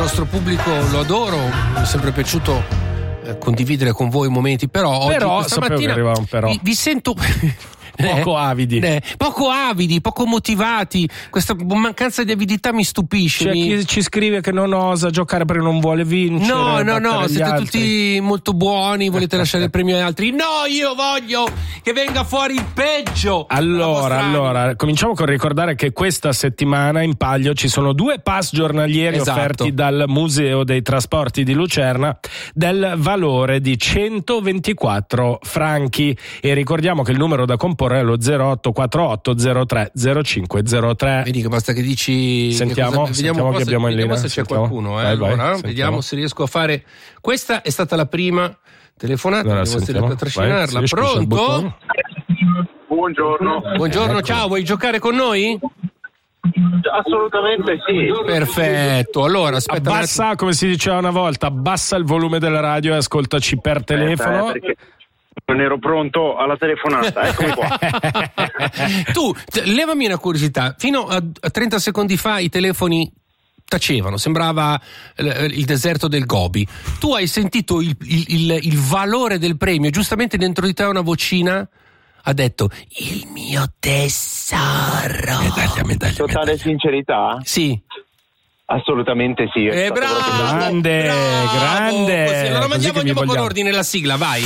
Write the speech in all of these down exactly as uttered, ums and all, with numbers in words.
vostro pubblico lo adoro, mi è sempre piaciuto eh, condividere con voi momenti, però oggi, però questa mattina un però. Vi, vi sento poco avidi, eh, poco avidi, poco motivati. Questa mancanza di avidità mi stupisce. C'è mi... chi ci scrive che non osa giocare perché non vuole vincere. No, no, no, siete altri. tutti molto buoni, volete lasciare il premio agli altri. No, io voglio che venga fuori il peggio. Allora, allora, cominciamo con ricordare che questa settimana in palio ci sono due pass giornalieri esatto. offerti dal Museo dei Trasporti di Lucerna del valore di centoventiquattro franchi, e ricordiamo che il numero da comporre è lo zero otto quattro otto zero tre zero cinque zero tre. Vedi che basta che dici. Sentiamo, che cosa, sentiamo vediamo che abbiamo in vediamo linea. se c'è Sentiamo. qualcuno. Eh, vai, vai, allora, sentiamo. vediamo se riesco a fare. Questa è stata la prima telefonata. Allora, devo sentiamo. per trascinarla. Vai, Pronto? Buongiorno. Buongiorno, Ecco. ciao, vuoi giocare con noi? Assolutamente sì. Perfetto. Allora, aspetta. Abbassa, come si diceva una volta, abbassa il volume della radio e ascoltaci per telefono. Eh, perché non ero pronto alla telefonata, eccomi qua. Tu, levami una curiosità. Fino a trenta secondi fa i telefoni tacevano, sembrava il deserto del Gobi. Tu hai sentito il, il, il, il valore del premio, giustamente dentro di te una vocina ha detto il mio tesoro. Medaglia, medaglia, Totale medaglia. sincerità? Sì. Assolutamente sì. Eh, bravo, grande, bravo. grande. Così, allora Così mandiamo, che vi andiamo con vogliamo. ordine la sigla, vai.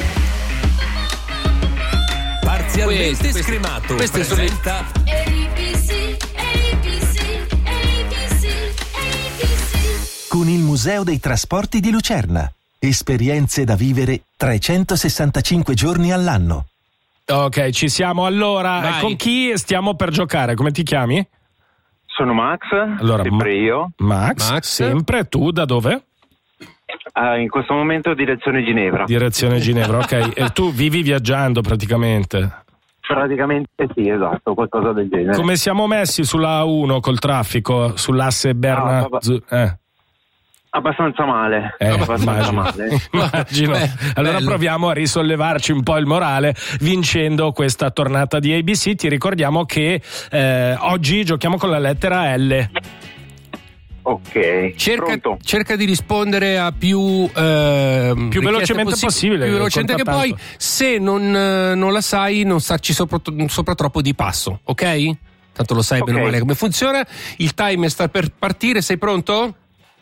Parzialmente Queste- scremato. queste sono le- presenta A B C, A B C, A B C, A B C. Con il Museo dei Trasporti di Lucerna. Esperienze da vivere trecentosessantacinque giorni all'anno. Ok, ci siamo. Allora, Vai. con chi stiamo per giocare? Come ti chiami? Sono Max, Allora, sempre Ma- io. Max, Max. sempre. Tu da dove? Ah, in questo momento direzione Ginevra. Direzione Ginevra, ok. E tu vivi viaggiando praticamente. Praticamente sì, esatto, qualcosa del genere. Come siamo messi sulla A uno col traffico, sull'asse Berna? Ah, vabbè. Zu- eh. Abbastanza male. Eh, abbastanza immagino. male. Immagino. Beh, allora bello. proviamo a risollevarci un po' il morale vincendo questa tornata di A B C. Ti ricordiamo che eh, oggi giochiamo con la lettera L. Ok. Cerca, Pronto? cerca di rispondere a più ehm, Più richieste velocemente possi- possibile, più velocemente che contattando. poi, se non, eh, non la sai, non starci sopra, sopra troppo di passo, ok? Tanto lo sai bene o Ok. male come funziona. Il timer sta per partire, sei pronto?